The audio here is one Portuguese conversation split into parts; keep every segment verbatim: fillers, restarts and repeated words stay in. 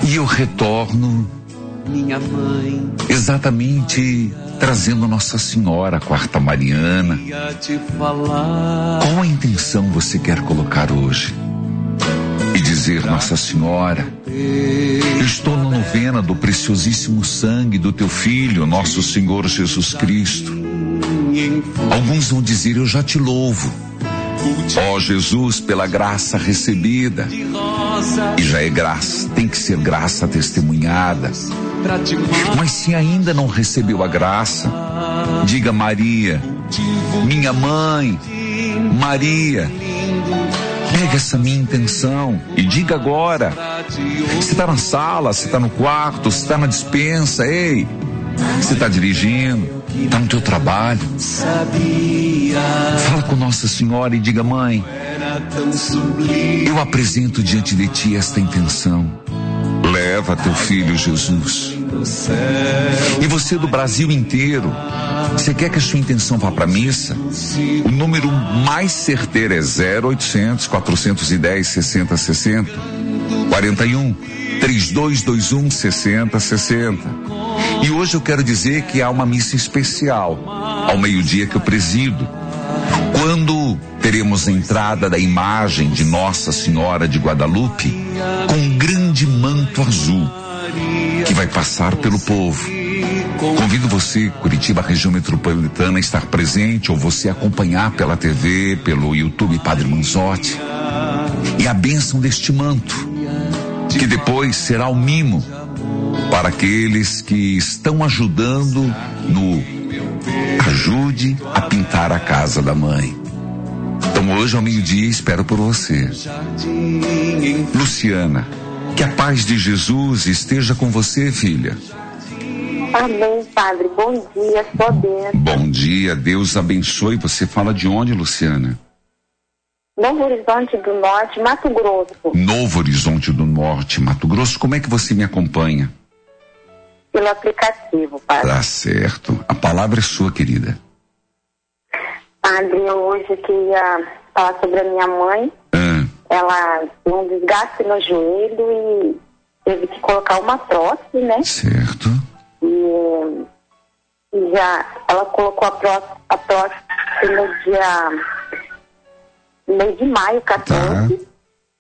E eu retorno minha mãe, exatamente trazendo Nossa Senhora, a quarta Mariana. Qual a intenção você quer colocar hoje? E dizer: Nossa Senhora, eu estou na novena do preciosíssimo sangue do teu Filho, nosso Senhor Jesus Cristo. Alguns vão dizer: eu já te louvo, ó Jesus, pela graça recebida. E já é graça, tem que ser graça testemunhada. Mas se ainda não recebeu a graça, diga: Maria, minha mãe, Maria, pega essa minha intenção e diga agora. Você está na sala, você está no quarto, você está na despensa, ei, você está dirigindo, está no teu trabalho. Fala com Nossa Senhora e diga: mãe, eu apresento diante de ti esta intenção. Leva teu filho Jesus. E você do Brasil inteiro, você quer que a sua intenção vá para a missa? O número mais certeiro é zero oitocentos, quatrocentos e dez, sessenta sessenta, quarenta e um, trinta e dois vinte e um, sessenta sessenta. E hoje eu quero dizer que há uma missa especial ao meio-dia que eu presido, quando teremos a entrada da imagem de Nossa Senhora de Guadalupe com um grande manto azul que vai passar pelo povo. Convido você, Curitiba, região metropolitana, a estar presente, ou você acompanhar pela T V, pelo YouTube Padre Manzotti. E a bênção deste manto, que depois será o mimo para aqueles que estão ajudando no Ajude a Pintar a Casa da Mãe. Então hoje ao meio-dia espero por você. Luciana, que a paz de Jesus esteja com você, filha. Amém, Padre. Bom dia, só Deus. Bom dia, Deus abençoe. Você fala de onde, Luciana? Novo Horizonte do Norte, Mato Grosso. Novo Horizonte do Norte, Mato Grosso. Como é que você me acompanha? Pelo aplicativo, Padre. Tá certo. A palavra é sua, querida. Padre, eu hoje queria falar sobre a minha mãe. Ah. Ela tem um desgaste no joelho e teve que colocar uma prótese, né? Certo. E, e já ela colocou a prótese, a prótese no dia no mês de maio, quatorze. Tá.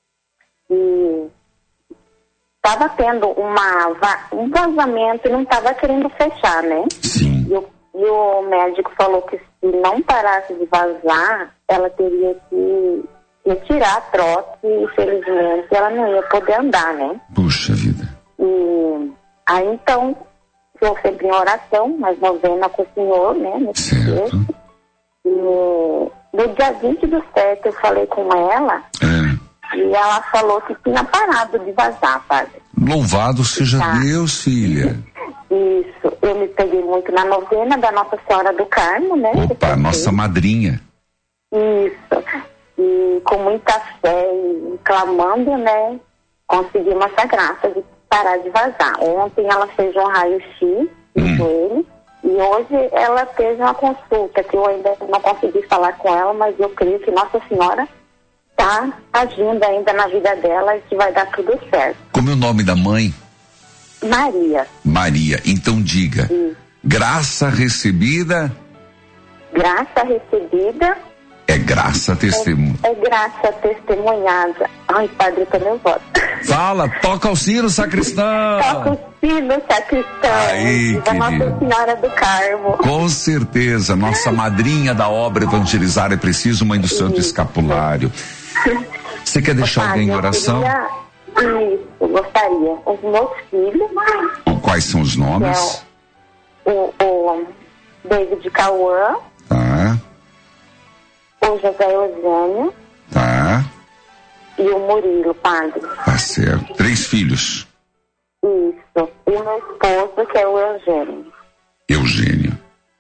E estava tendo uma, um vazamento e não estava querendo fechar, né? Sim. E o, e o médico falou que se não parasse de vazar, ela teria que retirar a prótese e, infelizmente, ela não ia poder andar, né? Puxa vida. E aí, então, eu sempre em oração, mas novena com o Senhor, né? Nesse certo. Texto. E no dia vinte do sete eu falei com ela. É. E ela falou que tinha parado de vazar, Padre. Louvado seja tá. Deus, filha. Isso. Eu me peguei muito na novena da Nossa Senhora do Carmo, né? Opa, nossa madrinha. Isso. E com muita fé e clamando, né? Conseguimos essa graça de parar de vazar. Ontem ela fez um raio-x no hum. joelho. E hoje ela fez uma consulta que eu ainda não consegui falar com ela, mas eu creio que Nossa Senhora está agindo ainda na vida dela e que vai dar tudo certo. Como é o nome da mãe? Maria. Maria. Então diga. Sim. Graça recebida. Graça recebida. É graça testemunhada. É, é graça testemunhada. Ai, Padre, eu tô nervosa. Fala, toca o sino, sacristão. Toca o sino, sacristão. Aí, da Nossa Senhora do Carmo. Com certeza, nossa madrinha da obra evangelizar é preciso, mãe do Santo Isso. Escapulário. Você quer deixar alguém em oração? Queria... Isso, gostaria. Os meus filhos. Quais são os nomes? É o, o David Cauã. Tá. O José Eugênio. Tá. E o Murilo, Padre. Tá certo. Três filhos. Isso. E o meu esposo, que é o Eugênio. Eugênio.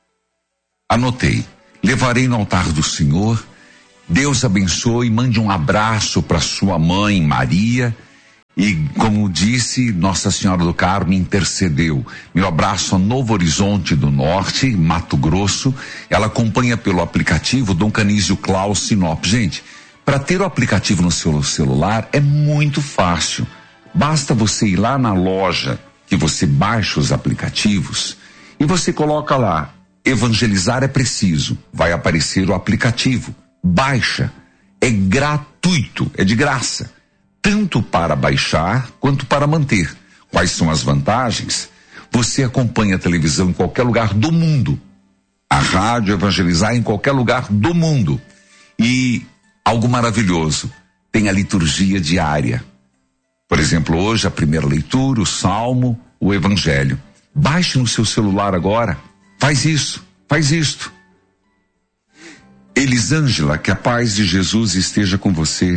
Anotei. Levarei no altar do Senhor. Deus abençoe, mande um abraço para sua mãe, Maria. E, como disse, Nossa Senhora do Carmo intercedeu. Meu abraço a Novo Horizonte do Norte, Mato Grosso. Ela acompanha pelo aplicativo Dom Canísio Klaus Sinop. Gente, para ter o aplicativo no seu celular é muito fácil. Basta você ir lá na loja que você baixa os aplicativos e você coloca lá, evangelizar é preciso. Vai aparecer o aplicativo. Baixa. É gratuito, é de graça. Tanto para baixar quanto para manter. Quais são as vantagens? Você acompanha a televisão em qualquer lugar do mundo. A rádio evangelizar em qualquer lugar do mundo. E algo maravilhoso, tem a liturgia diária. Por exemplo, hoje a primeira leitura, o salmo, o evangelho. Baixe no seu celular agora, faz isso, faz isto. Elisângela, que a paz de Jesus esteja com você.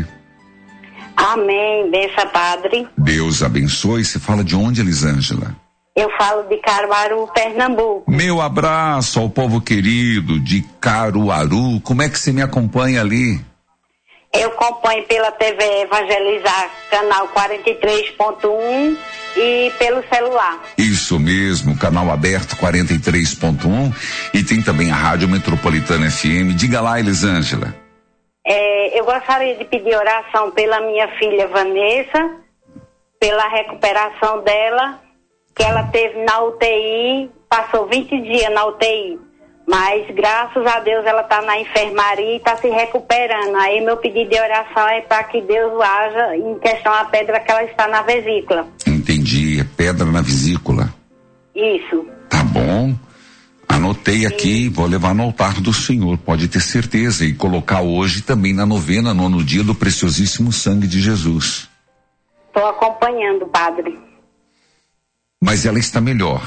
Amém, benção, padre. Deus abençoe. Você fala de onde, Elisângela? Eu falo de Caruaru, Pernambuco. Meu abraço ao povo querido de Caruaru. Como é que você me acompanha ali? Eu acompanho pela T V Evangelizar, canal quarenta e três ponto um e pelo celular. Isso mesmo, canal aberto quarenta e três ponto um e tem também a Rádio Metropolitana F M. Diga lá, Elisângela. É, eu gostaria de pedir oração pela minha filha Vanessa, pela recuperação dela, que ela teve na U T I, passou vinte dias na U T I, mas graças a Deus ela está na enfermaria e está se recuperando. Aí meu pedido de oração é para que Deus haja em questão à pedra que ela está na vesícula. Entendi, é pedra na vesícula. Isso. Tá bom. Anotei aqui, vou levar no altar do Senhor, pode ter certeza, e colocar hoje também na novena, nono dia do preciosíssimo sangue de Jesus. Estou acompanhando, padre. Mas ela está melhor.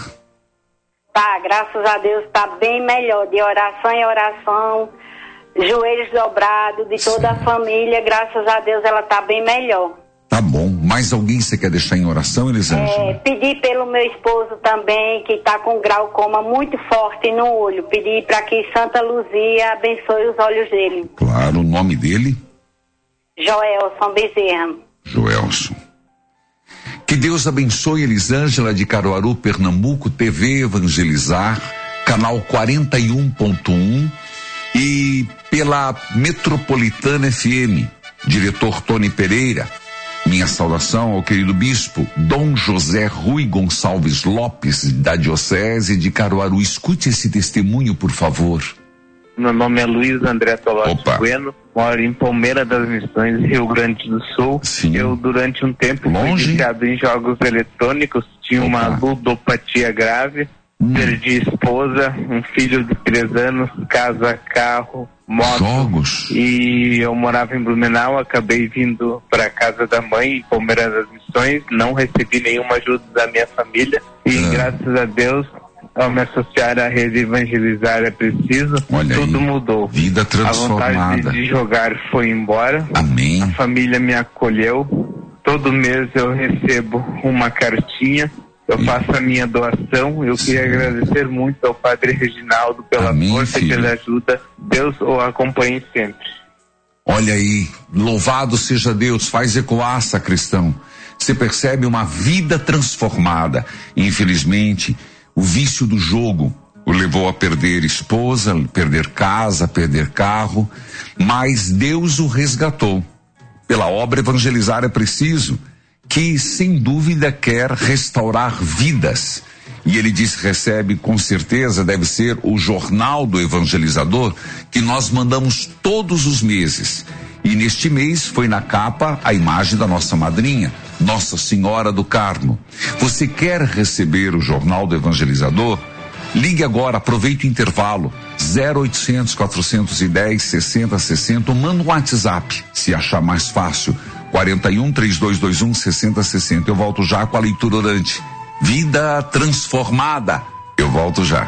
Tá, graças a Deus está bem melhor, de oração em oração, joelhos dobrados, de toda a família, graças a Deus ela está bem melhor. Tá bom, mais alguém você quer deixar em oração, Elisângela? É, pedir pelo meu esposo também, que está com glaucoma muito forte no olho, pedir para que Santa Luzia abençoe os olhos dele. Claro, o nome dele? Joelson Bezerra. Joelson. Que Deus abençoe Elisângela de Caruaru, Pernambuco, T V Evangelizar, canal quarenta e um ponto um e pela Metropolitana F M, diretor Tony Pereira. Minha saudação ao querido bispo Dom José Rui Gonçalves Lopes, da Diocese de Caruaru. Escute esse testemunho, por favor. Meu nome é Luiz André Tolói Bueno, moro em Palmeira das Missões, Rio Grande do Sul. Sim. Eu, durante um tempo, Longe? fui viciado em jogos eletrônicos, tinha Opa. uma ludopatia grave, hum. perdi esposa, um filho de três anos, casa, carro, moto. Jogos? E eu morava em Blumenau, acabei vindo para casa da mãe, em Palmeira das Missões, não recebi nenhuma ajuda da minha família e, ah. graças a Deus, ao me associar à rede Evangelizar é preciso, Olha tudo aí. mudou. Vida transformada. A vontade de jogar foi embora. Amém. A família me acolheu. Todo mês eu recebo uma cartinha. Eu faço a minha doação. Eu Sim. queria agradecer muito ao Padre Reginaldo pela Amém, força filho. e pela ajuda. Deus o acompanhe sempre. Olha aí, louvado seja Deus, faz ecoar, sacristão. Você percebe uma vida transformada. Infelizmente, o vício do jogo o levou a perder esposa, perder casa, perder carro, mas Deus o resgatou. Pela obra Evangelizar é preciso, que sem dúvida quer restaurar vidas. E ele diz que recebe, com certeza, deve ser o Jornal do Evangelizador, que nós mandamos todos os meses. E neste mês foi na capa a imagem da nossa madrinha, Nossa Senhora do Carmo. Você quer receber o Jornal do Evangelizador? Ligue agora, aproveite o intervalo, zero oitocentos, quatrocentos e dez, sessenta sessenta, manda um WhatsApp, se achar mais fácil, quarenta e um, trinta e dois vinte e um, sessenta sessenta. Eu volto já com a leitura orante. Vida transformada. Eu volto já.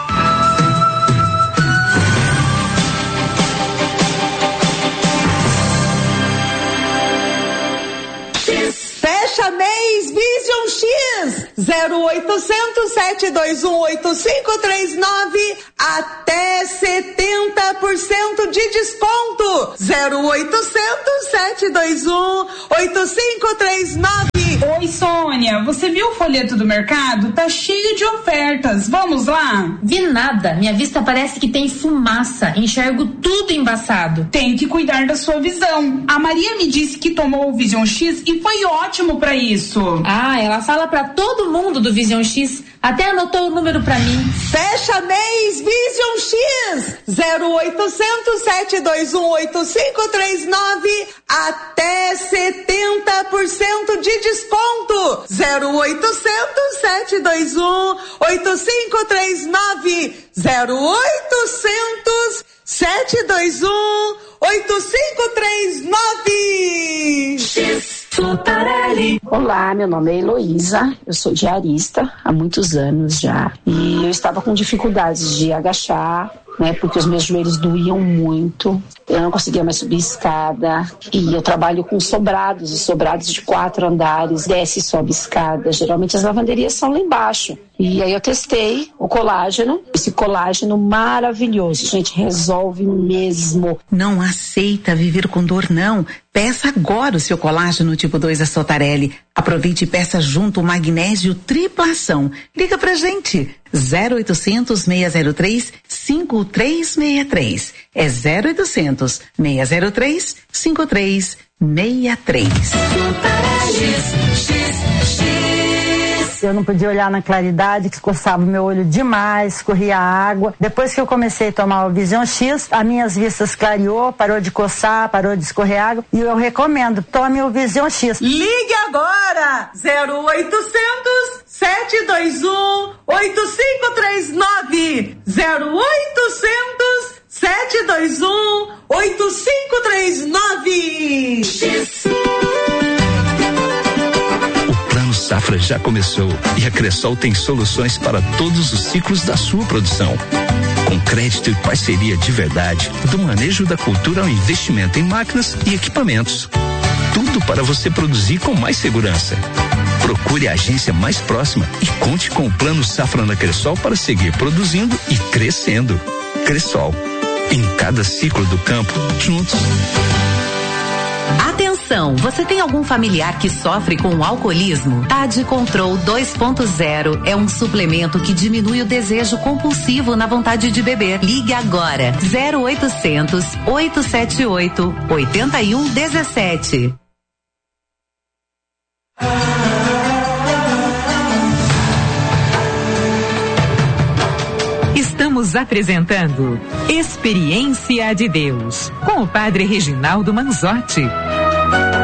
Fecha mês Vision X zero oitocentos, sete dois um, oito cinco três nove até setenta por cento de desconto. Zero oitocentos, sete dois um, oito cinco três nove. Oi, Sônia, você viu o folheto do mercado? Tá cheio de ofertas. Vamos lá? Vi nada. Minha vista parece que tem fumaça. Enxergo tudo embaçado. Tem que cuidar da sua visão. A Maria me disse que tomou o Vision X e foi ótimo pra isso. Ah, ela fala pra todo mundo do Vision X. Até anotou o número pra mim. Fecha mês Vision X zero oitocentos, sete dois um, oito cinco três nove, até setenta por cento de desconto. Zero oitocentos, sete dois um, oito cinco três nove. Zero oitocentos, sete dois um, oito cinco três nove. X Santarelli. Olá, meu nome é Heloísa, eu sou diarista há muitos anos já e eu estava com dificuldades de agachar, né, porque os meus joelhos doíam muito, eu não conseguia mais subir escada e eu trabalho com sobrados, os sobrados de quatro andares, desce e sobe escada, geralmente as lavanderias são lá embaixo. E aí eu testei o colágeno, esse colágeno maravilhoso, gente, resolve mesmo. Não aceita viver com dor, não. Peça agora o seu colágeno tipo dois da Santarelli. Aproveite e peça junto o magnésio tripla ação. Liga pra gente. zero oitocentos, seis zero três, cinco três seis três. É zero oitocentos, seis zero três, cinco três seis três. Eu não podia olhar na claridade, que coçava o meu olho demais, escorria água. Depois que eu comecei a tomar o Vision X, as minhas vistas clareou, parou de coçar, parou de escorrer água. E eu recomendo, tome o Vision X. Ligue agora! zero oitocentos, sete dois um, oito cinco três nove. zero oitocentos, sete dois um, oito cinco três nove. X. Safra já começou e a Cressol tem soluções para todos os ciclos da sua produção. Com crédito e parceria de verdade, do manejo da cultura ao investimento em máquinas e equipamentos. Tudo para você produzir com mais segurança. Procure a agência mais próxima e conte com o Plano Safra da Cressol para seguir produzindo e crescendo. Cressol, em cada ciclo do campo, juntos. Atenção, você tem algum familiar que sofre com alcoolismo? Adcontrol dois ponto zero é um suplemento que diminui o desejo compulsivo na vontade de beber. Ligue agora, zero oitocentos, oito sete oito, oito um um sete. Estamos apresentando Experiência de Deus com o Padre Reginaldo Manzotti.